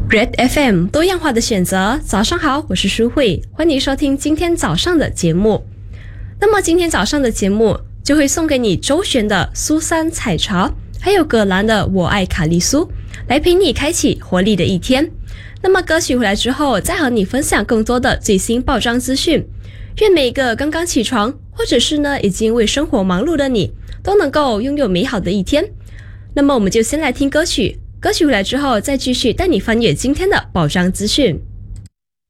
Red FM 多样化的选择，早上好，我是舒慧，欢迎收听今天早上的节目。那么今天早上的节目就会送给你周璇的苏珊采茶，还有葛兰的我爱卡丽苏，来陪你开启活力的一天。那么歌曲回来之后，再和你分享更多的最新报章资讯。愿每一个刚刚起床，或者是呢已经为生活忙碌的你，都能够拥有美好的一天。那么我们就先来听歌曲，歌曲回来之后再继续带你翻阅今天的报章资讯。